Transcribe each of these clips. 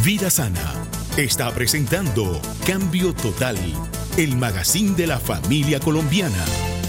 Vida Sana está presentando Cambio Total, el magazine de la familia colombiana.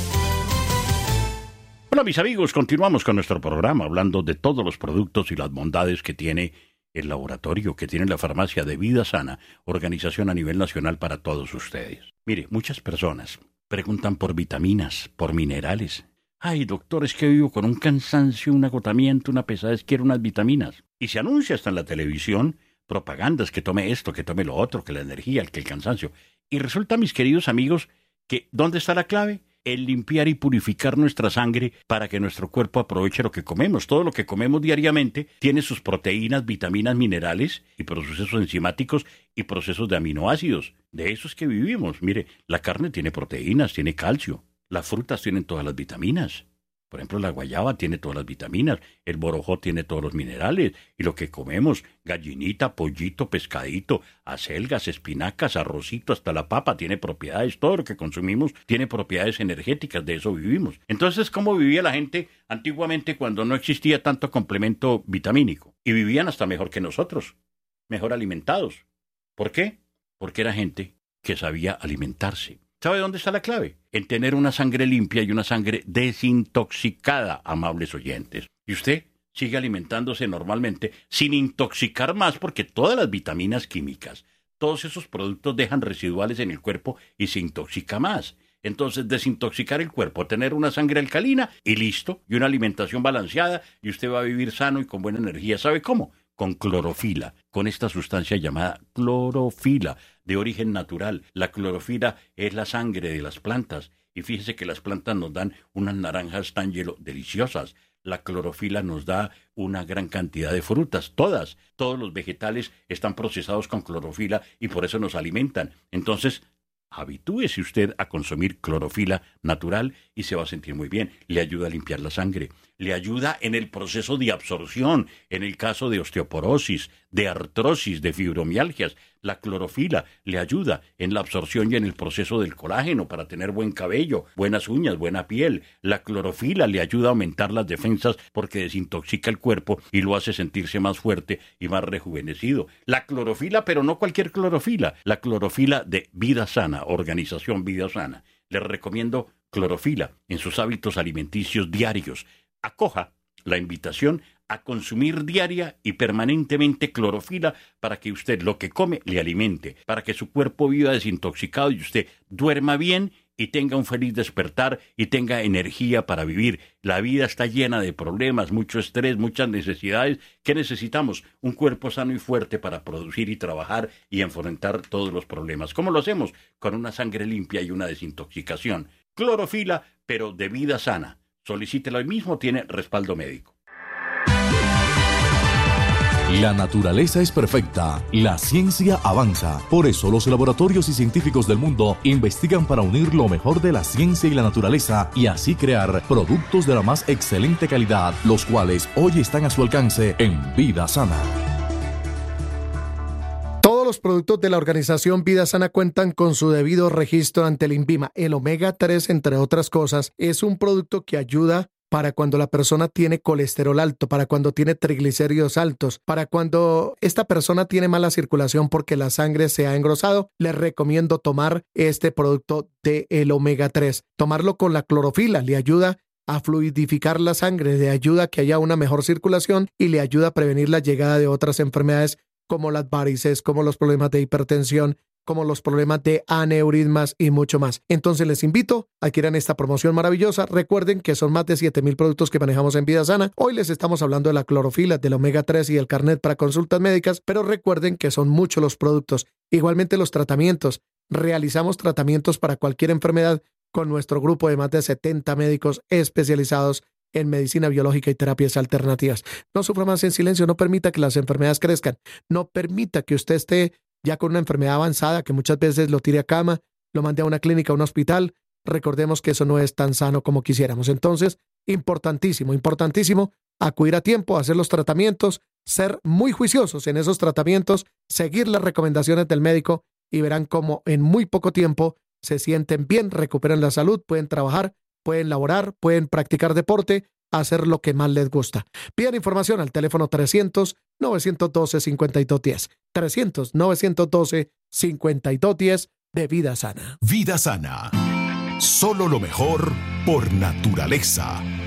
Hola mis amigos, continuamos con nuestro programa hablando de todos los productos y las bondades que tiene el laboratorio, que tiene la farmacia de Vida Sana, organización a nivel nacional para todos ustedes. Mire, muchas personas preguntan por vitaminas, por minerales. Ay, doctor, es que vivo con un cansancio, un agotamiento, una pesadez, quiero unas vitaminas. Y se anuncia hasta en la televisión propagandas que tome esto, que tome lo otro, que la energía, que el cansancio. Y resulta, mis queridos amigos, que ¿dónde está la clave? El limpiar y purificar nuestra sangre para que nuestro cuerpo aproveche lo que comemos. Todo lo que comemos diariamente tiene sus proteínas, vitaminas, minerales y procesos enzimáticos y procesos de aminoácidos. De eso es que vivimos. Mire, la carne tiene proteínas, tiene calcio. Las frutas tienen todas las vitaminas. Por ejemplo, la guayaba tiene todas las vitaminas, el borojó tiene todos los minerales, y lo que comemos, gallinita, pollito, pescadito, acelgas, espinacas, arrocito, hasta la papa tiene propiedades, todo lo que consumimos tiene propiedades energéticas, de eso vivimos. Entonces, ¿cómo vivía la gente antiguamente cuando no existía tanto complemento vitamínico? Y vivían hasta mejor que nosotros, mejor alimentados. ¿Por qué? Porque era gente que sabía alimentarse. ¿Sabe dónde está la clave? En tener una sangre limpia y una sangre desintoxicada, amables oyentes. Y usted sigue alimentándose normalmente sin intoxicar más porque todas las vitaminas químicas, todos esos productos dejan residuales en el cuerpo y se intoxica más. Entonces, desintoxicar el cuerpo, tener una sangre alcalina y listo, y una alimentación balanceada, y usted va a vivir sano y con buena energía. ¿Sabe cómo? Con clorofila, con esta sustancia llamada clorofila, de origen natural. La clorofila es la sangre de las plantas, y fíjese que las plantas nos dan unas naranjas tan deliciosas. La clorofila nos da una gran cantidad de frutas, todos los vegetales están procesados con clorofila y por eso nos alimentan. Entonces, habitúese usted a consumir clorofila natural y se va a sentir muy bien. Le ayuda a limpiar la sangre, le ayuda en el proceso de absorción, en el caso de osteoporosis, de artrosis, de fibromialgias. La clorofila le ayuda en la absorción y en el proceso del colágeno para tener buen cabello, buenas uñas, buena piel. La clorofila le ayuda a aumentar las defensas porque desintoxica el cuerpo y lo hace sentirse más fuerte y más rejuvenecido. La clorofila, pero no cualquier clorofila, la clorofila de Vida Sana, organización Vida Sana. Les recomiendo clorofila en sus hábitos alimenticios diarios. Acoja la invitación a consumir diaria y permanentemente clorofila para que usted lo que come le alimente, para que su cuerpo viva desintoxicado y usted duerma bien y tenga un feliz despertar y tenga energía para vivir. La vida está llena de problemas, mucho estrés, muchas necesidades. ¿Qué necesitamos? Un cuerpo sano y fuerte para producir y trabajar y enfrentar todos los problemas. ¿Cómo lo hacemos? Con una sangre limpia y una desintoxicación. Clorofila, pero de Vida Sana. Solicítelo hoy mismo, tiene respaldo médico. La naturaleza es perfecta, la ciencia avanza. Por eso los laboratorios y científicos del mundo investigan para unir lo mejor de la ciencia y la naturaleza y así crear productos de la más excelente calidad, los cuales hoy están a su alcance en Vida Sana. Todos los productos de la organización Vida Sana cuentan con su debido registro ante el INVIMA. El omega 3, entre otras cosas, es un producto que ayuda para cuando la persona tiene colesterol alto, para cuando tiene triglicéridos altos, para cuando esta persona tiene mala circulación porque la sangre se ha engrosado. Les recomiendo tomar este producto del omega 3. Tomarlo con la clorofila le ayuda a fluidificar la sangre, le ayuda a que haya una mejor circulación y le ayuda a prevenir la llegada de otras enfermedades como las varices, como los problemas de hipertensión, como los problemas de aneurismas y mucho más. Entonces les invito a que adquieran esta promoción maravillosa. Recuerden que son más de 7,000 productos que manejamos en Vida Sana. Hoy les estamos hablando de la clorofila, del omega 3 y el carnet para consultas médicas, pero recuerden que son muchos los productos. Igualmente los tratamientos. Realizamos tratamientos para cualquier enfermedad con nuestro grupo de más de 70 médicos especializados en medicina biológica y terapias alternativas. No sufra más en silencio, no permita que las enfermedades crezcan, no permita que usted esté ya con una enfermedad avanzada que muchas veces lo tire a cama, lo mande a una clínica, a un hospital. Recordemos que eso no es tan sano como quisiéramos. Entonces, importantísimo, acudir a tiempo, hacer los tratamientos, ser muy juiciosos en esos tratamientos, seguir las recomendaciones del médico y verán cómo en muy poco tiempo se sienten bien, recuperan la salud, pueden trabajar, pueden laborar, pueden practicar deporte, a hacer lo que más les gusta. Pidan información al teléfono 300-912-5210. 300-912-5210 de Vida Sana. Vida Sana. Solo lo mejor por naturaleza.